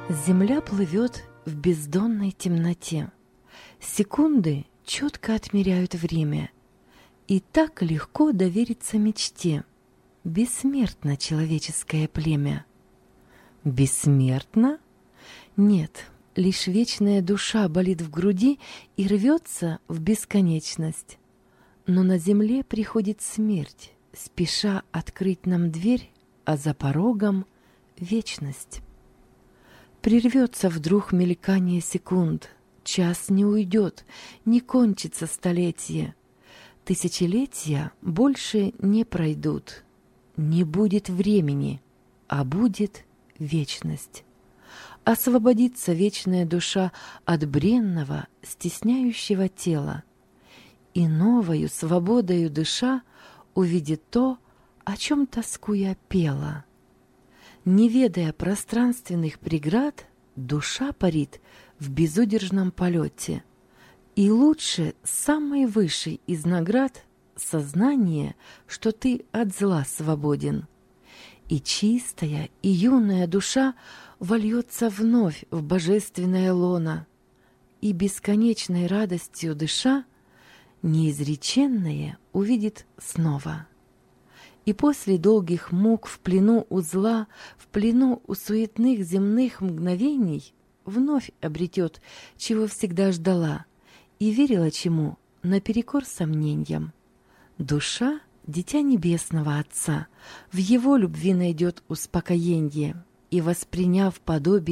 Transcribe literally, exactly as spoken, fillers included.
Земля плывет в бездонной темноте. Секунды четко отмеряют время. И так легко довериться мечте. Бессмертно человеческое племя. Бессмертно? Нет, лишь вечная душа болит в груди и рвется в бесконечность. Но на земле приходит смерть, спеша открыть нам дверь, а за порогом — вечность. Прервется вдруг мелькание секунд, час не уйдет, не кончится столетие. Тысячелетия больше не пройдут. Не будет времени, а будет вечность. Освободится вечная душа от бренного, стесняющего тела. И новою свободою дыша увидит то, о чем тоскуя пела. Не ведая пространственных преград, душа парит в безудержном полете. И лучше самой высшей из наград сознание, что ты от зла свободен. И чистая, и юная душа вольется вновь в божественное лоно, и бесконечной радостью дыша неизреченное увидит снова. И после долгих мук в плену у зла, в плену у суетных земных мгновений вновь обретет, чего всегда ждала и верила чему, наперекор сомнениям. Душа — дитя небесного Отца, в Его любви найдет успокоенье и, восприняв подобие